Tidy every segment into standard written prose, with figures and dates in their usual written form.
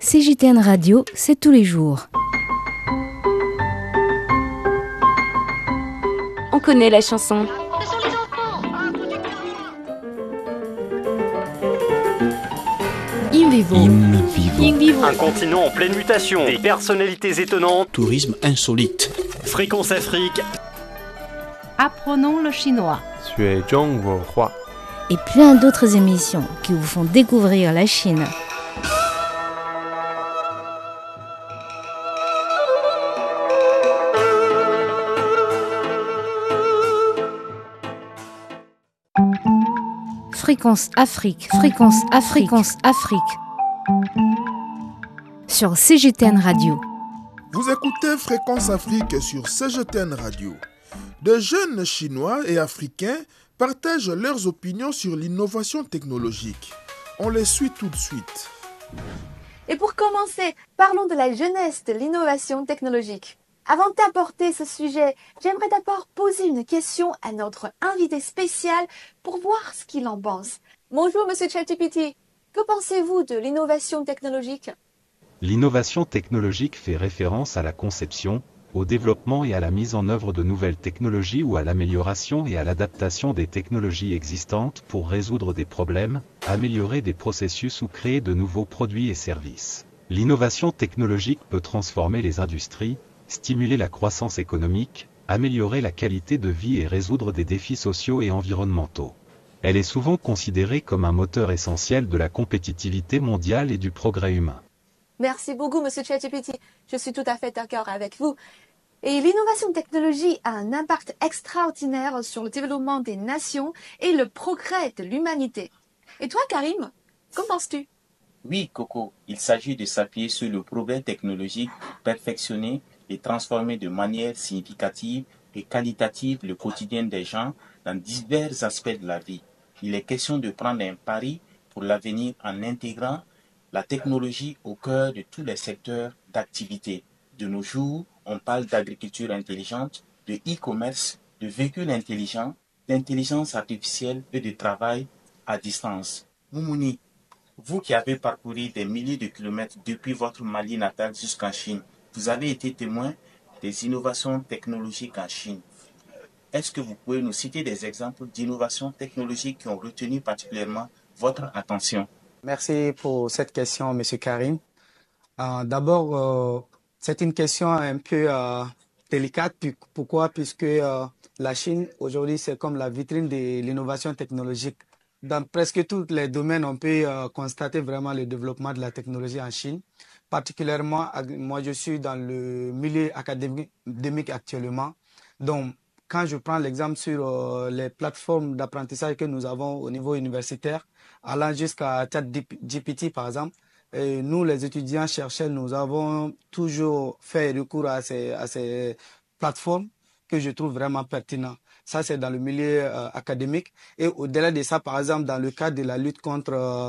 CJTN Radio, c'est tous les jours. On connaît la chanson. In vivo. In vivo. Un continent en pleine mutation, des personnalités étonnantes, Tourisme insolite. Fréquence Afrique. Apprenons le chinois. Et plein d'autres émissions qui vous font découvrir la Chine. Fréquence Afrique, Fréquence Afrique, Fréquence Afrique. Sur CJTN Radio. Vous écoutez Fréquence Afrique sur CJTN Radio. De jeunes Chinois et Africains partagent leurs opinions sur l'innovation technologique. On les suit tout de suite. Et pour commencer, parlons de la jeunesse de l'innovation technologique. Avant d'apporter ce sujet, j'aimerais d'abord poser une question à notre invité spécial pour voir ce qu'il en pense. Bonjour Monsieur ChatGPT, que pensez-vous de l'innovation technologique? L'innovation technologique fait référence à la conception, au développement et à la mise en œuvre de nouvelles technologies ou à l'amélioration et à l'adaptation des technologies existantes pour résoudre des problèmes, améliorer des processus ou créer de nouveaux produits et services. L'innovation technologique peut transformer les industries, stimuler la croissance économique, améliorer la qualité de vie et résoudre des défis sociaux et environnementaux. Elle est souvent considérée comme un moteur essentiel de la compétitivité mondiale et du progrès humain. Merci beaucoup Monsieur ChatGPT, je suis tout à fait d'accord avec vous. Et l'innovation technologique a un impact extraordinaire sur le développement des nations et le progrès de l'humanité. Et toi Karim, qu'en penses-tu? Oui Coco, il s'agit de s'appuyer sur le progrès technologique, perfectionner et transformer de manière significative et qualitative le quotidien des gens dans divers aspects de la vie. Il est question de prendre un pari pour l'avenir en intégrant la technologie au cœur de tous les secteurs d'activité. De nos jours, on parle d'agriculture intelligente, de e-commerce, de véhicules intelligents, d'intelligence artificielle et de travail à distance. Moumouni, vous qui avez parcouru des milliers de kilomètres depuis votre Mali natal jusqu'en Chine, vous avez été témoin des innovations technologiques en Chine. Est-ce que vous pouvez nous citer des exemples d'innovations technologiques qui ont retenu particulièrement votre attention? Merci pour cette question, M. Karim. D'abord, c'est une question un peu délicate. Pourquoi? Puisque la Chine, aujourd'hui, c'est comme la vitrine de l'innovation technologique. Dans presque tous les domaines, on peut constater vraiment le développement de la technologie en Chine. Particulièrement, moi, je suis dans le milieu académique actuellement. Donc, quand je prends l'exemple sur les plateformes d'apprentissage que nous avons au niveau universitaire, allant jusqu'à ChatGPT par exemple, et nous, les étudiants chercheurs, nous avons toujours fait recours à ces plateformes que je trouve vraiment pertinentes. Ça, c'est dans le milieu académique. Et au-delà de ça, par exemple, dans le cadre de la lutte contre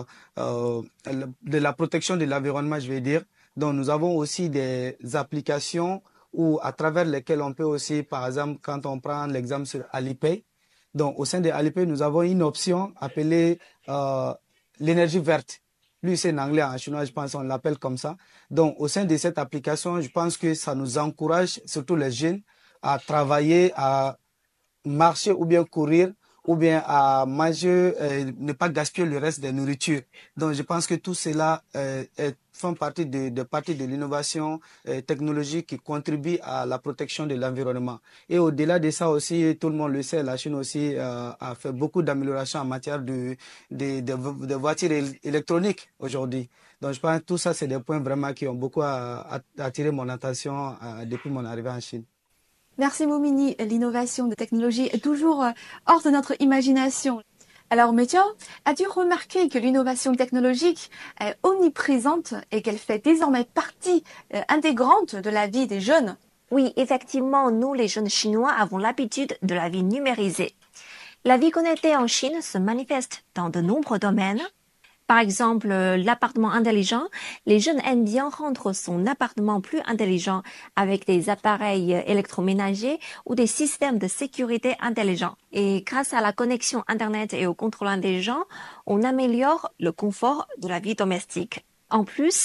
de la protection de l'environnement, je vais dire, donc nous avons aussi des applications ou à travers lesquelles on peut aussi, par exemple, quand on prend l'exemple sur Alipay, donc au sein de Alipay, nous avons une option appelée l'énergie verte. Lui, c'est en anglais, en chinois, je pense qu'on l'appelle comme ça. Donc, au sein de cette application, je pense que ça nous encourage, surtout les jeunes, à travailler, à marcher ou bien courir ou bien à manger, ne pas gaspiller le reste des nourritures. Donc je pense que tout cela font partie de l'innovation technologique qui contribue à la protection de l'environnement. Et au-delà de ça aussi, tout le monde le sait, la Chine aussi a fait beaucoup d'améliorations en matière de voitures électroniques aujourd'hui. Donc je pense que tout ça, c'est des points vraiment qui ont beaucoup attiré mon attention depuis mon arrivée en Chine. Merci Moumini, l'innovation de technologie est toujours hors de notre imagination. Alors Météo, as-tu remarqué que l'innovation technologique est omniprésente et qu'elle fait désormais partie intégrante de la vie des jeunes? Oui, effectivement, nous les jeunes chinois avons l'habitude de la vie numérisée. La vie connectée en Chine se manifeste dans de nombreux domaines. Par exemple, l'appartement intelligent, les jeunes aiment bien rendre son appartement plus intelligent avec des appareils électroménagers ou des systèmes de sécurité intelligents. Et grâce à la connexion Internet et au contrôle intelligent, on améliore le confort de la vie domestique. En plus,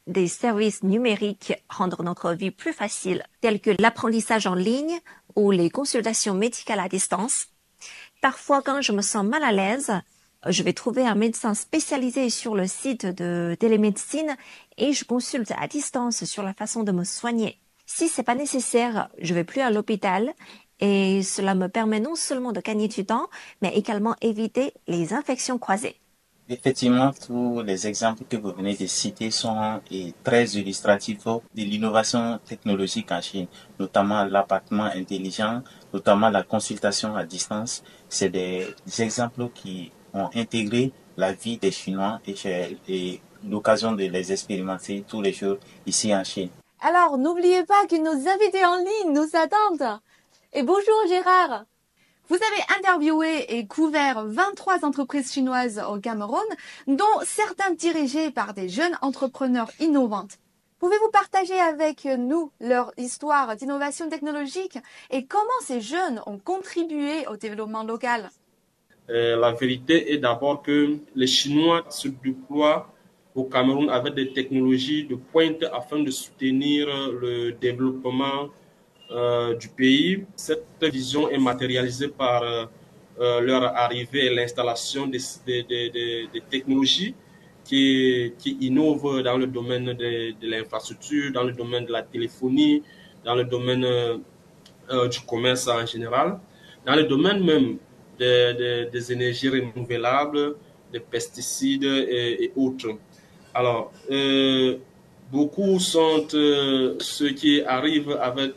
des services numériques rendent notre vie plus facile, tels que l'apprentissage en ligne ou les consultations médicales à distance. Parfois, quand je me sens mal à l'aise, je vais trouver un médecin spécialisé sur le site de télémédecine et je consulte à distance sur la façon de me soigner. Si c'est pas nécessaire, je vais plus à l'hôpital et cela me permet non seulement de gagner du temps, mais également éviter les infections croisées. Effectivement, tous les exemples que vous venez de citer sont très illustratifs de l'innovation technologique en Chine, notamment l'appartement intelligent, notamment la consultation à distance. C'est des exemples qui ont intégré la vie des Chinois et j'ai l'occasion de les expérimenter tous les jours ici en Chine. Alors, n'oubliez pas que nos invités en ligne nous attendent. Et bonjour Gérard. Vous avez interviewé et couvert 23 entreprises chinoises au Cameroun, dont certaines dirigées par des jeunes entrepreneurs innovantes. Pouvez-vous partager avec nous leur histoire d'innovation technologique et comment ces jeunes ont contribué au développement local? La vérité est d'abord que les Chinois se déploient au Cameroun avec des technologies de pointe afin de soutenir le développement du pays. Cette vision est matérialisée par leur arrivée et l'installation des technologies qui innovent dans le domaine de l'infrastructure, dans le domaine de la téléphonie, dans le domaine du commerce en général, dans le domaine même des énergies renouvelables, des pesticides et autres. Alors, beaucoup sont ceux qui arrivent avec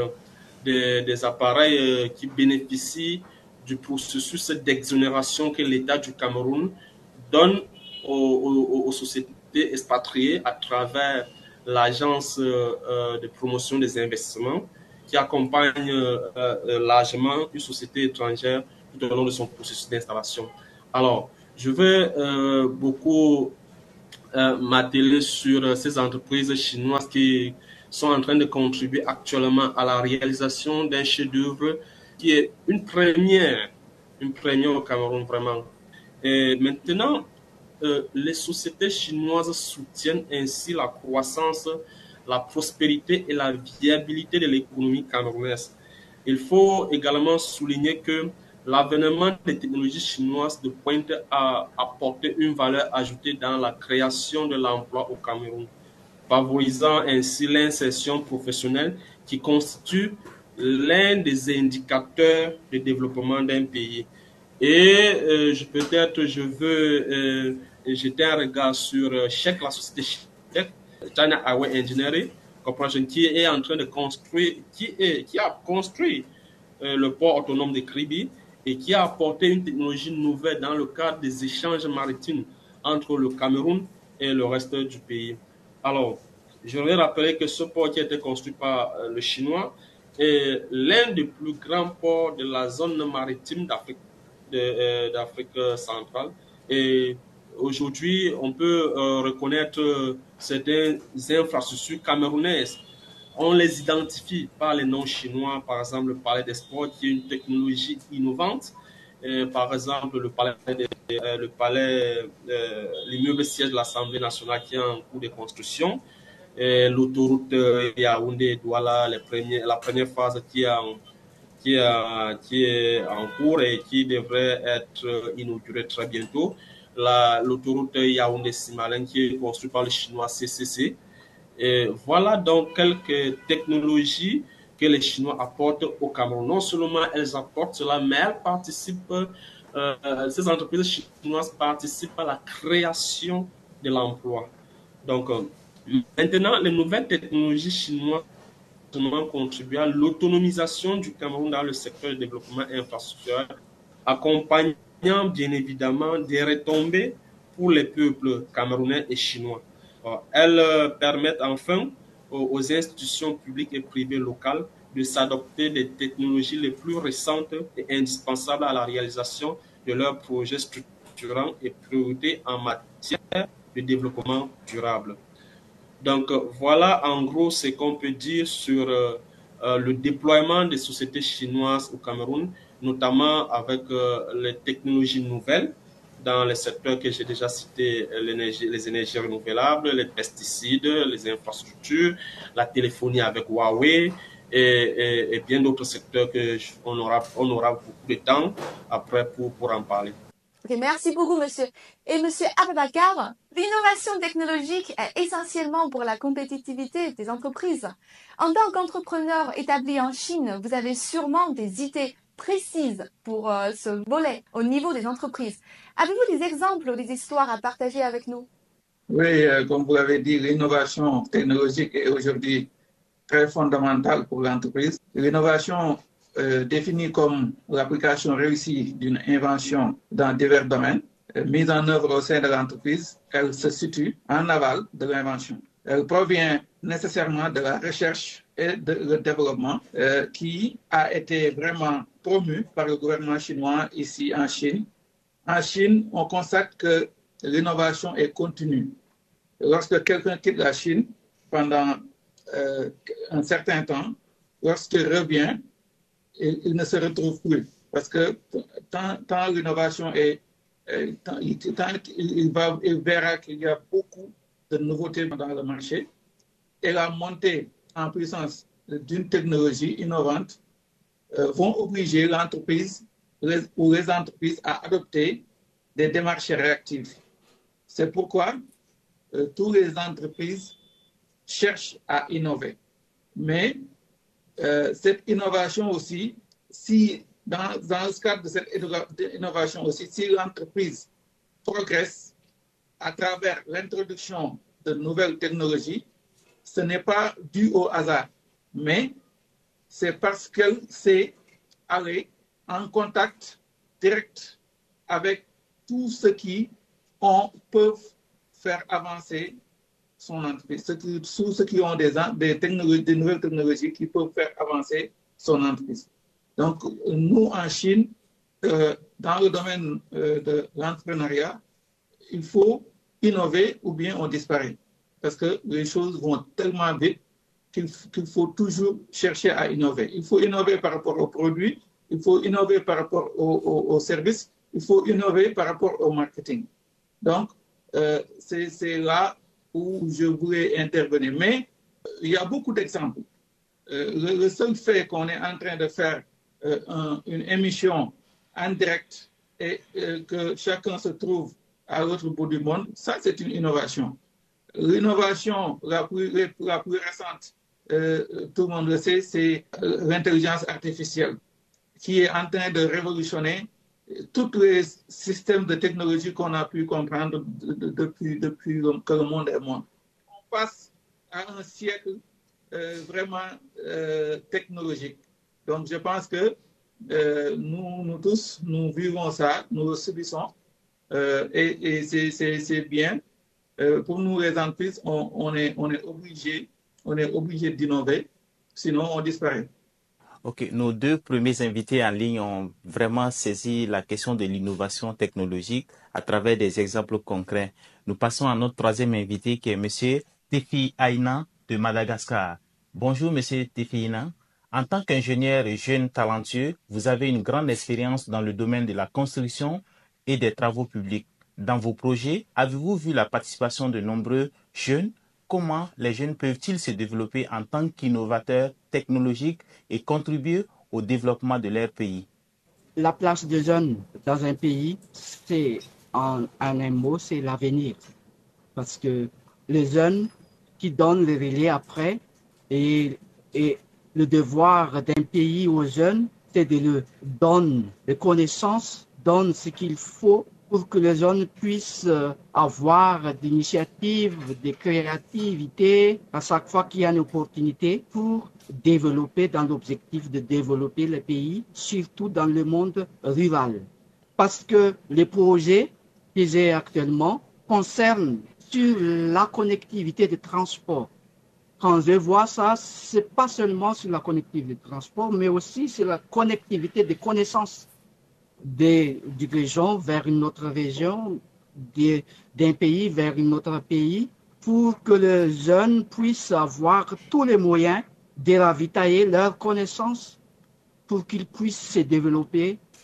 des appareils qui bénéficient du processus d'exonération que l'État du Cameroun donne aux sociétés expatriées à travers l'agence de promotion des investissements qui accompagne largement une société étrangère tout au long de son processus d'installation. Alors, je vais beaucoup m'atteler sur ces entreprises chinoises qui sont en train de contribuer actuellement à la réalisation d'un chef-d'œuvre qui est une première au Cameroun vraiment. Et maintenant, les sociétés chinoises soutiennent ainsi la croissance, la prospérité et la viabilité de l'économie camerounaise. Il faut également souligner que l'avènement des technologies chinoises de pointe a apporté une valeur ajoutée dans la création de l'emploi au Cameroun, favorisant ainsi l'insertion professionnelle qui constitue l'un des indicateurs de développement d'un pays. Et je veux jeter un regard sur Chek, la société Chek, China Highway Engineering Corporation, qui est en train de construire, qui a construit le port autonome de Kribi et qui a apporté une technologie nouvelle dans le cadre des échanges maritimes entre le Cameroun et le reste du pays. Alors, je voudrais rappeler que ce port qui a été construit par le Chinois est l'un des plus grands ports de la zone maritime d'Afrique centrale. Et aujourd'hui, on peut reconnaître certaines infrastructures camerounaises. On les identifie par les noms chinois, par exemple le palais des sports qui est une technologie innovante. Par exemple, l'immeuble siège de l'Assemblée nationale qui est en cours de construction. L'autoroute Yaoundé-Douala, la première phase qui est en cours et qui devrait être inaugurée très bientôt. L'autoroute Yaoundé-Simalin qui est construite par le chinois CCC. Et voilà donc quelques technologies que les Chinois apportent au Cameroun. Non seulement elles apportent cela, mais elles participent, ces entreprises chinoises participent à la création de l'emploi. Donc, maintenant, les nouvelles technologies chinoises contribuent à l'autonomisation du Cameroun dans le secteur du développement infrastructurel, accompagnant bien évidemment des retombées pour les peuples camerounais et chinois. Elles permettent enfin aux institutions publiques et privées locales de s'adopter des technologies les plus récentes et indispensables à la réalisation de leurs projets structurants et priorités en matière de développement durable. Donc voilà en gros ce qu'on peut dire sur le déploiement des sociétés chinoises au Cameroun, notamment avec les technologies nouvelles dans les secteurs que j'ai déjà cités, les énergies renouvelables, les pesticides, les infrastructures, la téléphonie avec Huawei et bien d'autres secteurs qu'on aura beaucoup de temps après pour en parler. Okay, merci beaucoup, monsieur. Et monsieur Ababakar, l'innovation technologique est essentiellement pour la compétitivité des entreprises. En tant qu'entrepreneur établi en Chine, vous avez sûrement des idées précises pour ce volet au niveau des entreprises. Avez-vous des exemples ou des histoires à partager avec nous? Oui, comme vous l'avez dit, l'innovation technologique est aujourd'hui très fondamentale pour l'entreprise. L'innovation définie comme l'application réussie d'une invention dans divers domaines, mise en œuvre au sein de l'entreprise, elle se situe en aval de l'invention. Elle provient nécessairement de la recherche et le développement qui a été vraiment promu par le gouvernement chinois ici en Chine. En Chine, on constate que l'innovation est continue. Lorsque quelqu'un quitte la Chine pendant un certain temps, lorsqu'il revient, il ne se retrouve plus. Parce que tant l'innovation est... il verra qu'il y a beaucoup de nouveautés dans le marché. Et la montée en puissance d'une technologie innovante vont obliger l'entreprise ou les entreprises à adopter des démarches réactives. C'est pourquoi toutes les entreprises cherchent à innover. Mais cette innovation aussi, si dans le cadre de cette innovation aussi, si l'entreprise progresse à travers l'introduction de nouvelles technologies, ce n'est pas dû au hasard, mais c'est parce qu'elle s'est allée en contact direct avec tous ceux qui peuvent faire avancer son entreprise, tous ceux qui ont des nouvelles technologies qui peuvent faire avancer son entreprise. Donc, nous, en Chine, dans le domaine de l'entrepreneuriat, il faut innover ou bien on disparaît. Parce que les choses vont tellement vite qu'il faut toujours chercher à innover. Il faut innover par rapport aux produits, il faut innover par rapport aux services, il faut innover par rapport au marketing. Donc, c'est là où je voulais intervenir. Mais il y a beaucoup d'exemples. Le seul fait qu'on est en train de faire une émission en direct et que chacun se trouve à l'autre bout du monde, ça c'est une innovation. L'innovation la plus récente, tout le monde le sait, c'est l'intelligence artificielle qui est en train de révolutionner tous les systèmes de technologie qu'on a pu comprendre depuis que le monde est monde. On passe à un siècle vraiment technologique. Donc je pense que nous tous, nous vivons ça, nous le subissons et c'est bien. Pour nous les entreprises, on est obligé d'innover, sinon on disparaît. Ok, nos deux premiers invités en ligne ont vraiment saisi la question de l'innovation technologique à travers des exemples concrets. Nous passons à notre troisième invité qui est M. Tefi Aina de Madagascar. Bonjour M. Tefi Aina. En tant qu'ingénieur et jeune talentueux, vous avez une grande expérience dans le domaine de la construction et des travaux publics. Dans vos projets, avez-vous vu la participation de nombreux jeunes? Comment les jeunes peuvent-ils se développer en tant qu'innovateurs technologiques et contribuer au développement de leur pays? La place des jeunes dans un pays, c'est en un mot, c'est l'avenir. Parce que les jeunes qui donnent le relais après et le devoir d'un pays aux jeunes, c'est de leur donner des connaissances, donner ce qu'il faut pour que les jeunes puissent avoir des initiatives, des créativités à chaque fois qu'il y a une opportunité pour développer dans l'objectif de développer le pays, surtout dans le monde rural. Parce que les projets que j'ai actuellement concernent sur la connectivité des transports. Quand je vois ça, c'est pas seulement sur la connectivité des transports, mais aussi sur la connectivité des connaissances d'une région vers une autre région, d'un pays vers un autre pays, pour que les jeunes puissent avoir tous les moyens de ravitailler leurs connaissances pour qu'ils puissent se développer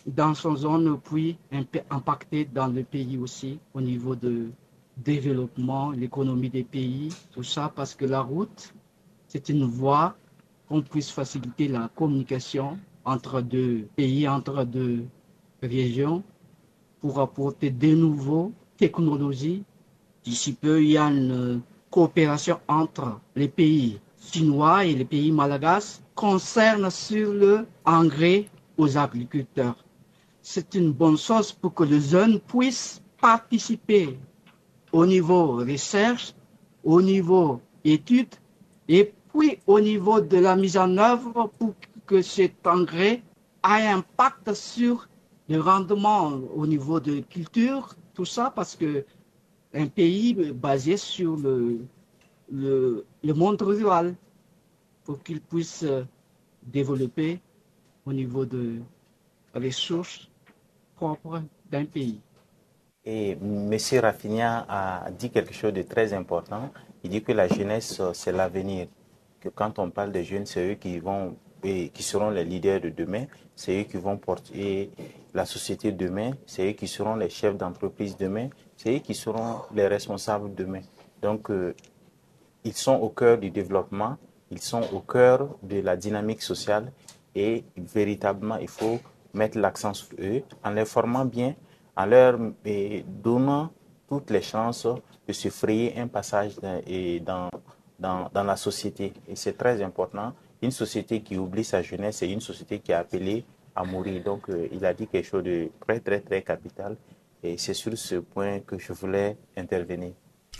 dans son zone, puis impacter dans le pays aussi, au niveau de développement, l'économie des pays, tout ça, parce que la route, c'est une voie qu'on puisse faciliter la communication entre deux pays, entre deux régions, pour apporter de nouvelles technologies. D'ici peu, il y a une coopération entre les pays chinois et les pays malagasy concerne sur le engrais aux agriculteurs. C'est une bonne chose pour que les jeunes puissent participer au niveau recherche, au niveau études et puis au niveau de la mise en œuvre pour que cet engrais ait un impact sur le rendement au niveau de culture, tout ça parce que un pays basé sur le monde rural pour qu'il puisse développer au niveau de ressources propres d'un pays. Et M. Rafinha a dit quelque chose de très important. Il dit que la jeunesse, c'est l'avenir. Que quand on parle des jeunes, c'est eux qui seront les leaders de demain, c'est eux qui vont porter la société demain, c'est eux qui seront les chefs d'entreprise demain, c'est eux qui seront les responsables demain. Donc, ils sont au cœur du développement, ils sont au cœur de la dynamique sociale et véritablement, il faut mettre l'accent sur eux en les formant bien, en leur donnant toutes les chances de se frayer un passage dans la société. Et c'est très important. Une société qui oublie sa jeunesse, c'est une société qui est appelée à mourir. Donc, il a dit quelque chose de très, très, très capital. Et c'est sur ce point que je voulais intervenir.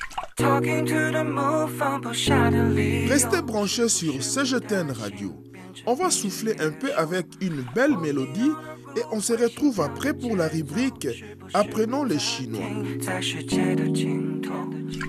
Restez branchés sur CGTN Radio. On va souffler un peu avec une belle mélodie et on se retrouve après pour la rubrique Apprenons les Chinois.